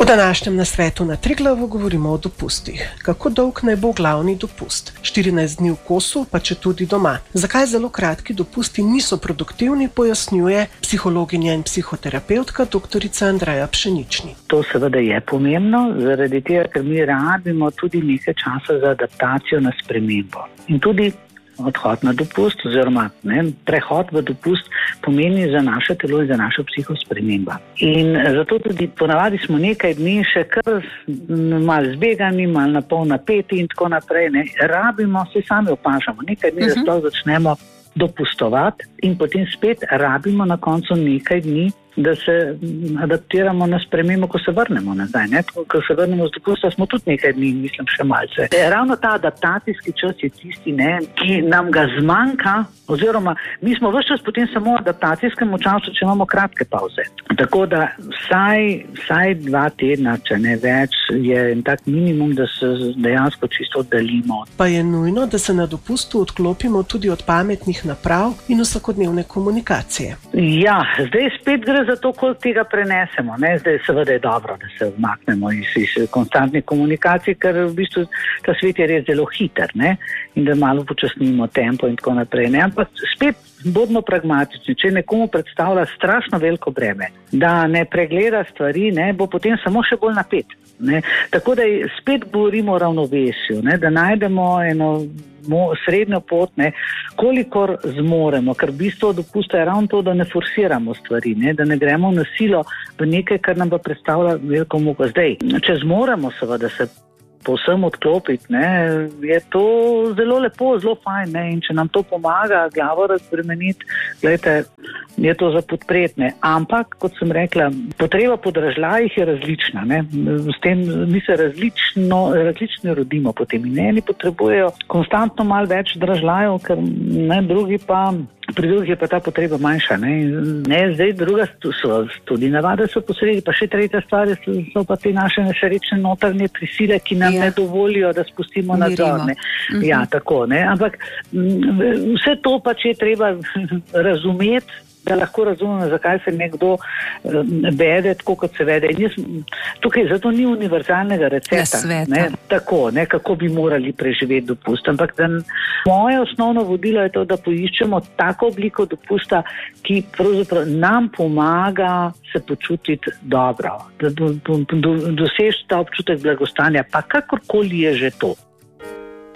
V današnjem nasvetu na Triglavu govorimo o dopustih. Kako dolg naj bo glavni dopust? 14 dni v kosu, pa če tudi doma. Zakaj zelo kratki dopusti niso produktivni, pojasnjuje psihologinja in psihoterapevtka dr. Andreja Pšeničnik. To seveda je pomembno, zaradi tega, ker mi rabimo tudi nekaj časa za adaptacijo na spremembo. In tudi odhod na dopust oziroma prehod v dopust pomeni za naše telo in za našo psiho sprememba. In zato tudi ponavadi smo nekaj dni še kar malo zbegani, malo napol napeti in tako naprej. Rabimo, se sami opažamo, nekaj dni, da sploh začnemo dopustovati in potem spet rabimo na koncu nekaj dni, da se adaptiramo na spremembo, ko se vrnemo nazaj. Ko se vrnemo z dopusta, smo tudi nekaj dni, mislim, še malce. Ravno ta adaptacijski čas je tisti, ki nam ga zmanjka, oziroma mi smo ves čas potem samo v adaptacijskem času, če imamo kratke pauze. Tako da vsaj 2 tedna, če ne več, je en tak minimum, da se dejansko čisto oddaljimo. Pa je nujno, da se na dopustu odklopimo tudi od pametnih naprav in vsakodnevne komunikacije. Ja, zdaj spet gre za to, koliko tega prenesemo. Zdaj seveda je dobro, da se odmaknemo iz konstantnih komunikacij, ker v bistvu ta svet je res zelo hiter, in da malo počasnimo tempo in tako naprej. Ampak spet bodimo pragmatični. Če nekomu predstavlja strašno veliko breme, da ne pregleda stvari, bo potem samo še bolj napet. Tako da spet govorimo o ravnovesju, da najdemo eno srednjo pot, kolikor zmoremo, ker v bistvu dopusta je ravno to, da ne forsiramo stvari, da ne gremo na silo v nekaj, kar nam pa predstavlja veliko muko. Zdaj, če zmoremo seveda se povsem odklopiti, je to zelo lepo, zelo fajn, in če nam to pomaga glavo razbremeniti, gledajte, je to za podpreti, ampak, kot sem rekla, potreba po dražljajih je različna, s tem mi se različno rodimo potem in eni potrebujejo konstantno malo več dražljajev, ker pri drugih je pa ta potreba manjša. Zdaj druga so tudi navade so posredi, pa še tretja stvar so pa te naše nesrečne notranje prisile, ki nam ne dovolijo, da spustimo nadzor. Ja, tako, ampak vse to pač je treba razumeti, da lahko razumemo, zakaj se nekdo vede tako, kot se vede. Tukaj zato ni univerzalnega recepta, tako, kako bi morali preživeti dopust. Ampak moje osnovno vodilo je to, da poiščemo tako obliko dopusta, ki pravzaprav nam pomaga se počutiti dobro, da doseči ta občutek blagostanja, pa kakorkoli je že to.